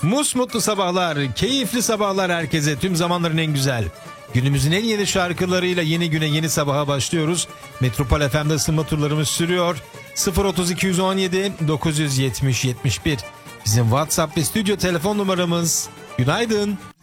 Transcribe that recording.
Musmutlu sabahlar, keyifli sabahlar herkese. Tüm zamanların en güzel. Günümüzün en yeni şarkılarıyla yeni güne, yeni sabaha başlıyoruz. Metropol FM'de ısınma turlarımız sürüyor. 03217 970 71 bizim WhatsApp ve stüdyo telefon numaramız. Günaydın.